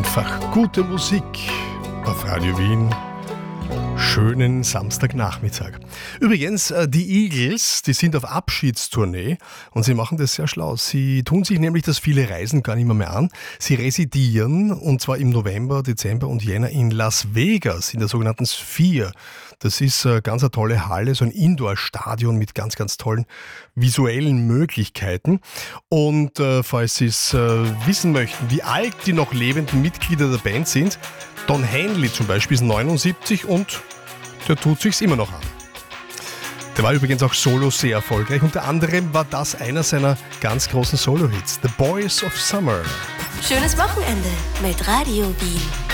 Einfach gute Musik auf Radio Wien. Schönen Samstagnachmittag. Übrigens, die Eagles, die sind auf Abschiedstournee und sie machen das sehr schlau. Sie tun sich nämlich das viele Reisen gar nicht mehr an. Sie residieren, und zwar im November, Dezember und Jänner in Las Vegas, in der sogenannten Sphere. Das ist ganz eine tolle Halle, so ein Indoor-Stadion mit ganz, ganz tollen visuellen Möglichkeiten. Und falls Sie es wissen möchten, wie alt die noch lebenden Mitglieder der Band sind, Don Henley zum Beispiel ist 79 und der tut sich's immer noch an. Der war übrigens auch solo sehr erfolgreich. Unter anderem war das einer seiner ganz großen Solo-Hits, The Boys of Summer. Schönes Wochenende mit Radio Wien.